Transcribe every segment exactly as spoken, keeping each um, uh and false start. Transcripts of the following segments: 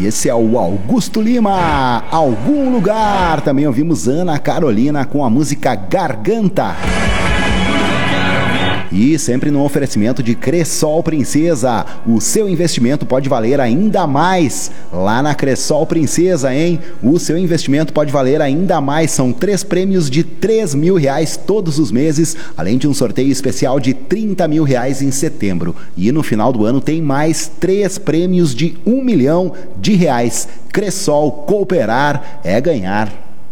Esse é o Augusto Lima, Algum Lugar. Também ouvimos Ana Carolina com a música Garganta. E sempre no oferecimento de Cressol Princesa. O seu investimento pode valer ainda mais lá na Cressol Princesa, hein? O seu investimento pode valer ainda mais. São três prêmios de três mil reais todos os meses, além de um sorteio especial de trinta mil reais em setembro. E no final do ano tem mais três prêmios de um milhão de reais. Cressol, cooperar é ganhar.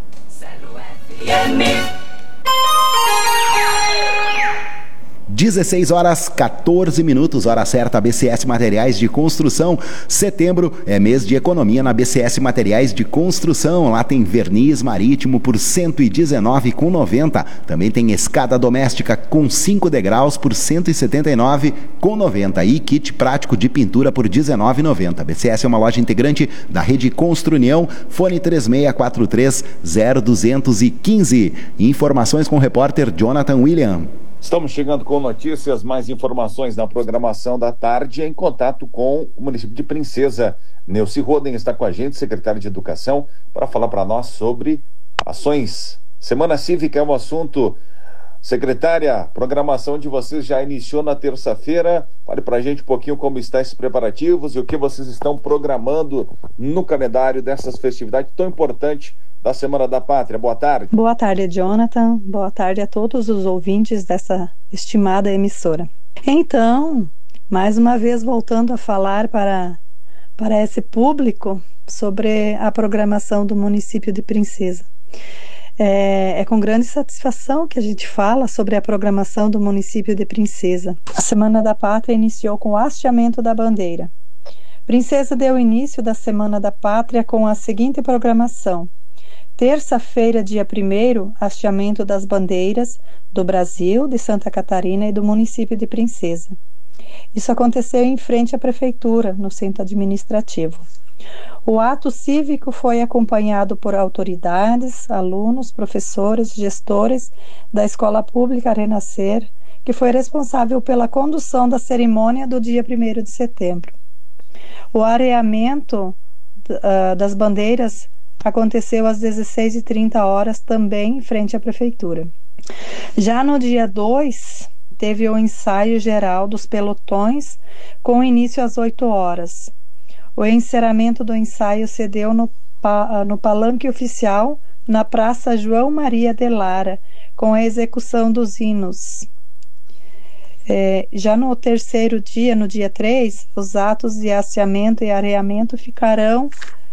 dezesseis horas, quatorze minutos, hora certa, B C S Materiais de Construção. Setembro é mês de economia na B C S Materiais de Construção. Lá tem verniz marítimo por cento e dezenove reais e noventa centavos. Também tem escada doméstica com cinco degraus por cento e setenta e nove reais e noventa centavos. E kit prático de pintura por dezenove reais e noventa centavos. B C S é uma loja integrante da rede Construnião. Fone três seis quatro três zero dois um cinco. Informações com o repórter Jonathan William. Estamos chegando com notícias, mais informações na programação da tarde, em contato com o município de Princesa. Neuci Roden está com a gente, secretário de Educação, para falar para nós sobre ações. Semana Cívica é um assunto. Secretária, programação de vocês já iniciou na terça-feira. Fale para a gente um pouquinho como estão esses preparativos e o que vocês estão programando no calendário dessas festividades tão importantes da Semana da Pátria. Boa tarde. Boa tarde, Jonathan. Boa tarde a todos os ouvintes dessa estimada emissora. Então, mais uma vez voltando a falar para, para esse público sobre a programação do município de Princesa. É, é com grande satisfação que a gente fala sobre a programação do município de Princesa. A Semana da Pátria iniciou com o hasteamento da bandeira. Princesa deu início da Semana da Pátria com a seguinte programação: terça-feira, dia primeiro, hasteamento das bandeiras do Brasil, de Santa Catarina e do município de Princesa. Isso aconteceu em frente à prefeitura, no centro administrativo. O ato cívico foi acompanhado por autoridades, alunos, professores, gestores da Escola Pública Renascer, que foi responsável pela condução da cerimônia do dia primeiro de setembro. O areamento uh, das bandeiras aconteceu às dezesseis e trinta horas, também em frente à prefeitura. Já no dia dois, teve o ensaio geral dos pelotões, com início às oito horas. O encerramento do ensaio se deu no, no palanque oficial, na Praça João Maria de Lara, com a execução dos hinos. É, já no terceiro dia, no dia três, os atos de hasteamento e areamento ficarão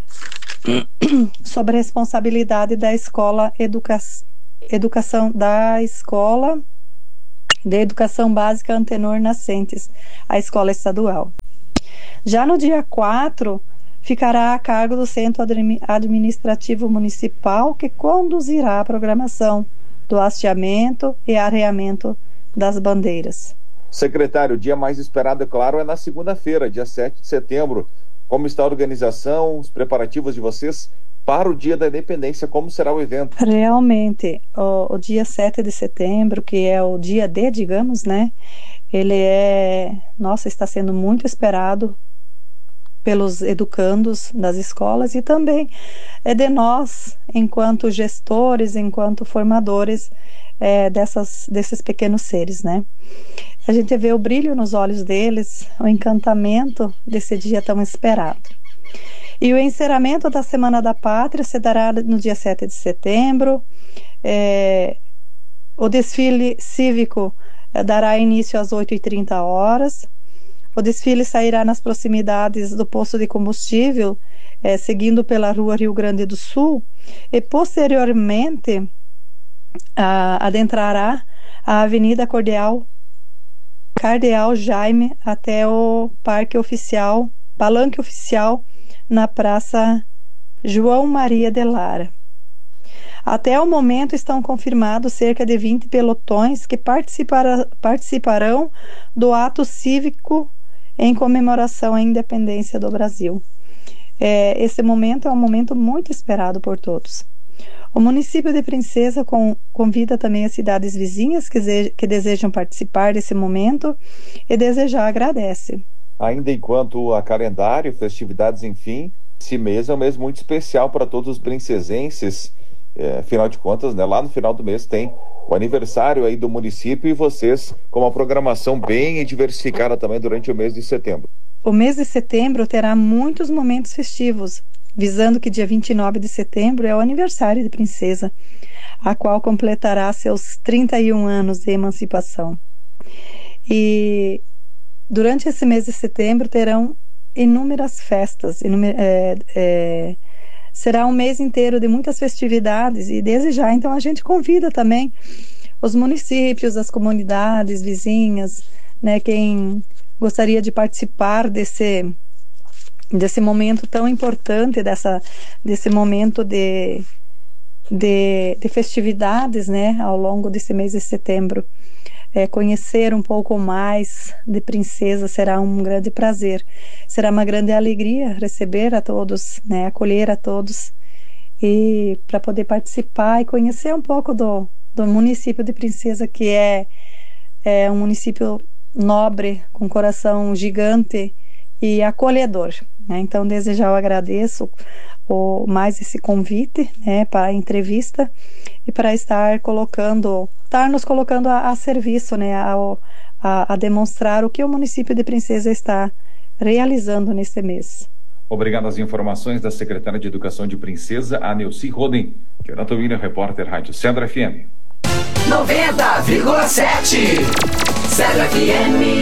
sob a responsabilidade da escola educa educação da escola de educação básica Antenor Nascentes, a escola estadual. Já no dia quatro, ficará a cargo do Centro Administrativo Municipal, que conduzirá a programação do hasteamento e areamento das bandeiras. Secretário, o dia mais esperado, é claro, é na segunda-feira, dia sete de setembro. Como está a organização, os preparativos de vocês para o Dia da Independência? Como será o evento? Realmente, o, o dia sete de setembro, que é o dia D, digamos, né? Ele é, nossa, está sendo muito esperado pelos educandos das escolas e também é de nós, enquanto gestores, enquanto formadores é, dessas, desses pequenos seres, né? A gente vê o brilho nos olhos deles, o encantamento desse dia tão esperado. E o encerramento da Semana da Pátria se dará no dia sete de setembro. É, o desfile cívico é, dará início às oito e trinta horas. O desfile sairá nas proximidades do posto de combustível, é, seguindo pela rua Rio Grande do Sul, e posteriormente a, adentrará a Avenida Cordial Cardeal Jaime até o Parque Oficial, Palanque Oficial, na Praça João Maria de Lara. Até o momento estão confirmados cerca de vinte pelotões que participará, participarão do ato cívico em comemoração à independência do Brasil. É, esse momento é um momento muito esperado por todos. O município de Princesa com, convida também as cidades vizinhas que, que desejam participar desse momento e desejar agradece. Ainda enquanto a calendário, festividades, enfim, Esse mês é um mês muito especial para todos os princesenses. É, afinal de contas, né, lá no final do mês tem o aniversário aí do município e vocês com uma programação bem diversificada também durante o mês de setembro. O mês de setembro terá muitos momentos festivos, visando que dia vinte e nove de setembro é o aniversário de Princesa, a qual completará seus trinta e um anos de emancipação. E durante esse mês de setembro terão inúmeras festas, inúmer, é, é, será um mês inteiro de muitas festividades e desde já, então a gente convida também os municípios, as comunidades vizinhas, né, quem gostaria de participar desse, desse momento tão importante, dessa, desse momento de, de, de festividades, né, ao longo desse mês de setembro. É, conhecer um pouco mais de Princesa será um grande prazer. Será uma grande alegria receber a todos, né, acolher a todos e para poder participar e conhecer um pouco do, do município de Princesa, que é, é um município nobre, com coração gigante e acolhedor, né? Então, desde já eu agradeço o, mais esse convite, né, para a entrevista e para estar colocando, estar nos colocando a, a serviço, né, a, a, a demonstrar o que o município de Princesa está realizando nesse mês. Obrigado às informações da secretária de Educação de Princesa, a Neuci Roden. Jonathan William, repórter Rádio Cedro F M. noventa vírgula sete Cedro F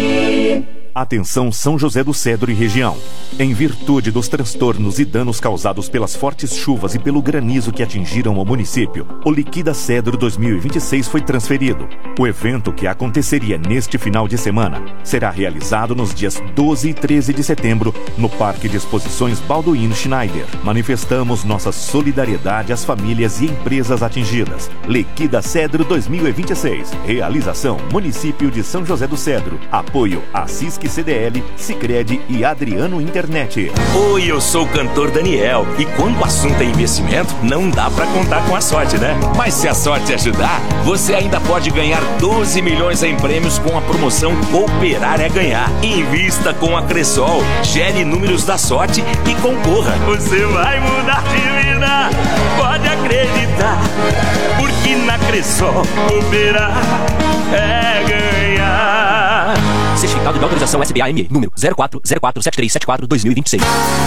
M. Atenção São José do Cedro e região. Em virtude dos transtornos e danos causados pelas fortes chuvas e pelo granizo que atingiram o município, o Liquida Cedro dois mil e vinte e seis foi transferido. O evento, que aconteceria neste final de semana, será realizado nos dias doze e treze de setembro no Parque de Exposições Balduino Schneider. Manifestamos nossa solidariedade às famílias e empresas atingidas. Liquida Cedro dois mil e vinte e seis. Realização Município de São José do Cedro. Apoio a Cisc C D L, Sicredi e Adriano Internet. Oi, eu sou o cantor Daniel e quando o assunto é investimento, não dá pra contar com a sorte, né? Mas se a sorte ajudar, você ainda pode ganhar doze milhões em prêmios com a promoção Cooperar é Ganhar. Invista com a Cressol, gere números da sorte e concorra. Você vai mudar de vida, pode acreditar, porque na Cressol Cooperar é ganhar. Certificado de autorização S B A M E, número zero quatro zero quatro sete três sete quatro barra dois mil e vinte e seis.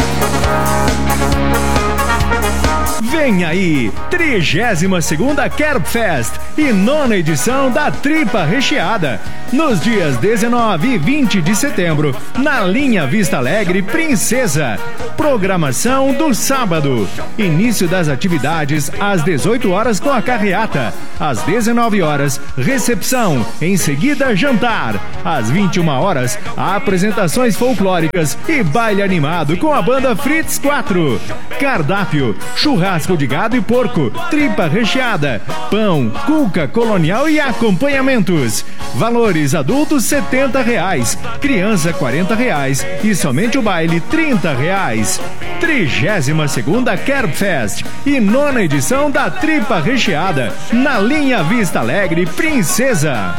Vem aí, trigésima segunda Kerb Fest e nona edição da Tripa Recheada, nos dias dezenove e vinte de setembro, na linha Vista Alegre Princesa. Programação do sábado. Início das atividades às dezoito horas com a carreata. Às dezenove horas, recepção. Em seguida, jantar. Às vinte e uma horas, apresentações folclóricas e baile animado com a banda Fritz quatro. Cardápio: churrasco de gado e porco, tripa recheada, pão, cuca colonial e acompanhamentos. Valores: adultos setenta reais, criança quarenta reais e somente o baile trinta reais. trigésima segunda Kerb Fest e nona edição da Tripa Recheada, na linha Vista Alegre Princesa.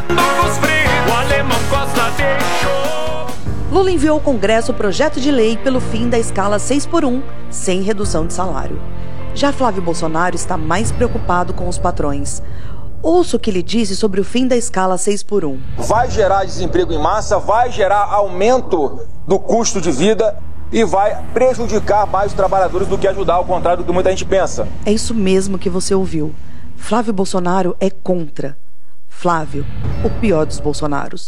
Lula enviou ao Congresso o projeto de lei pelo fim da escala seis por um, sem redução de salário. Já Flávio Bolsonaro está mais preocupado com os patrões. Ouça o que ele disse sobre o fim da escala seis por um. Vai gerar desemprego em massa, vai gerar aumento do custo de vida e vai prejudicar mais os trabalhadores do que ajudar, ao contrário do que muita gente pensa. É isso mesmo que você ouviu. Flávio Bolsonaro é contra. Flávio, o pior dos Bolsonaros.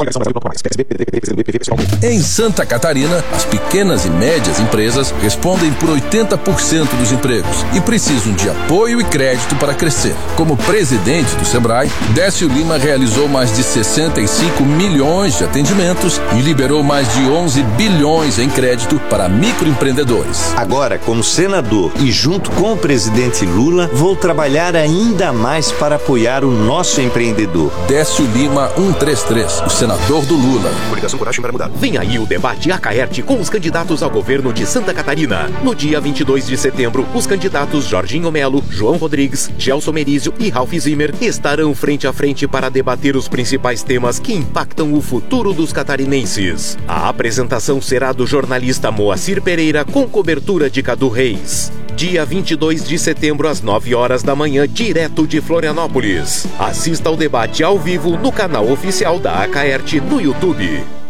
Em Santa Catarina, as pequenas e médias empresas respondem por oitenta por cento dos empregos e precisam de apoio e crédito para crescer. Como presidente do Sebrae, Décio Lima realizou mais de sessenta e cinco milhões de atendimentos e liberou mais de onze bilhões em crédito para microempreendedores. Agora, como senador e junto com o presidente Lula, vou trabalhar ainda mais para apoiar o nosso empreendedor. Décio Lima cento e trinta e três, o senador do Lula. Coligação Coragem para Mudar. Vem aí o debate Acaerte com os candidatos ao governo de Santa Catarina. No dia vinte e dois de setembro, os candidatos Jorginho Melo, João Rodrigues, Gelson Merizio e Ralph Zimmer estarão frente a frente para debater os principais temas que impactam o futuro dos catarinenses. A apresentação será do jornalista Moacir Pereira com cobertura de Cadu Reis. Dia vinte e dois de setembro, às nove horas da manhã, direto de Florianópolis. Assista ao debate ao vivo no canal oficial da Acaerte no YouTube.